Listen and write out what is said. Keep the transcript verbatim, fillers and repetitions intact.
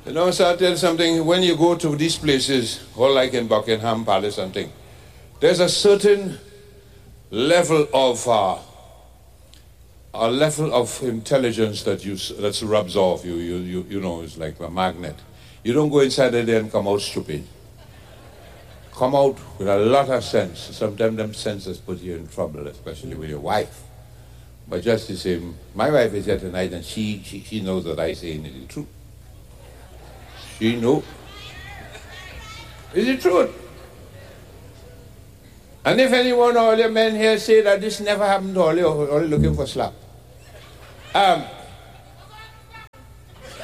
You know, so I'll tell you something. When you go to these places, all like in Buckingham Palace and thing, there's a certain level of uh, a level of intelligence that you that rubs off you. You you you know, it's like a magnet. You don't go inside there and come out stupid. Come out with a lot of sense. Sometimes them senses put you in trouble, especially with your wife. But just the same, my wife is here tonight, and she she, she knows that I say the truth. She knows. Is it truth? And if anyone, all your men here say that this never happened to all you, all you looking for slap. Um,